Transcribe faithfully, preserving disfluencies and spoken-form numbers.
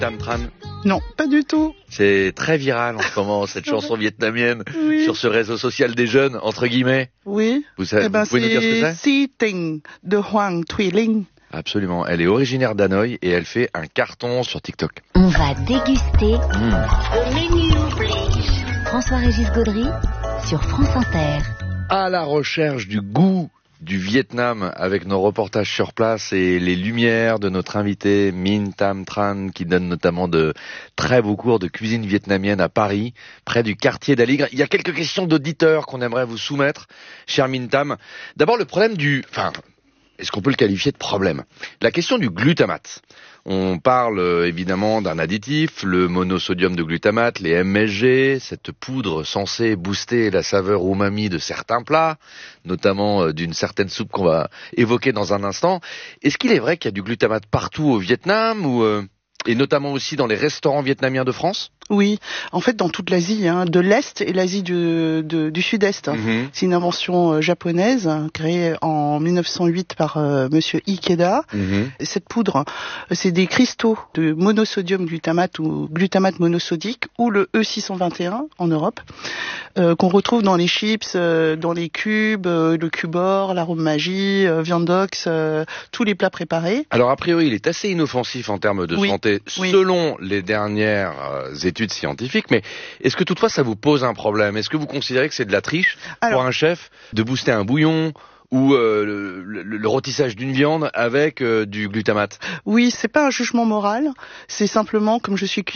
Tam Tran? Non, pas du tout. C'est très viral en ce moment, cette chanson vietnamienne, Oui. sur ce réseau social des jeunes, entre guillemets. Oui. Vous, savez, Eh ben, vous pouvez nous dire ce que c'est? Si Ting de Hoang Thuy Linh. Absolument. Elle est originaire d'Hanoï et elle fait un carton sur TikTok. On va déguster Mmh. au menu, please. François-Régis Gaudry sur France Inter. À la recherche du goût du Vietnam avec nos reportages sur place et les lumières de notre invité Minh Tam Tran qui donne notamment de très beaux cours de cuisine vietnamienne à Paris, près du quartier d'Aligre. Il y a quelques questions d'auditeurs qu'on aimerait vous soumettre, cher Minh Tam. D'abord le problème du... Enfin, est-ce qu'on peut le qualifier de problème? La question du glutamate. On parle euh, évidemment d'un additif, le monosodium de glutamate, les M S G, cette poudre censée booster la saveur umami de certains plats, notamment euh, d'une certaine soupe qu'on va évoquer dans un instant. Est-ce qu'il est vrai qu'il y a du glutamate partout au Vietnam ou euh, et notamment aussi dans les restaurants vietnamiens de France? Oui, en fait dans toute l'Asie, hein, de l'Est et l'Asie du, de, du Sud-Est. Mmh. C'est une invention euh, japonaise hein, créée en mille neuf cent huit par euh, Monsieur Ikeda. Mmh. Cette poudre, euh, c'est des cristaux de monosodium glutamate ou glutamate monosodique ou le E six cent vingt et un en Europe, euh, qu'on retrouve dans les chips, euh, dans les cubes, euh, le cubor, l'arôme magie, euh, viandox, euh, tous les plats préparés. Alors a priori il est assez inoffensif en termes de Oui. santé Oui. selon les dernières euh, études scientifiques, mais est-ce que toutefois ça vous pose un problème? Est-ce que vous considérez que c'est de la triche Alors, pour un chef de booster un bouillon ou euh, le, le, le rôtissage d'une viande avec euh, du glutamate? oui, c'est pas un jugement moral, c'est simplement comme je suis